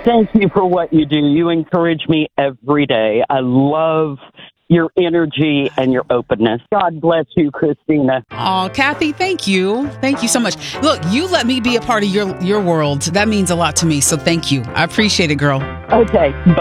Thank you for what you do. You encourage me every day. I love your energy and your openness. God bless you, Christina. Oh, Kathy, thank you. Thank you so much. Look, you let me be a part of your world. That means a lot to me. So thank you. I appreciate it, girl. Okay.